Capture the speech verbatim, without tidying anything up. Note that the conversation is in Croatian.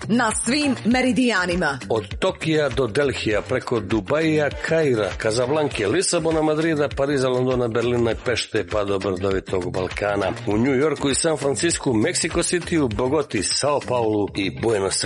na svim meridijanima. Od Tokija do Delhija, preko Dubaija, Kaira, Kazablanke, Lisabona, Madrida, Pariza, Londona, Berlina i Pešte pa do brdovitog Balkana. U New Yorku i San Francisku, Mexico Cityu, Bogoti, Sao Paulu i Buenos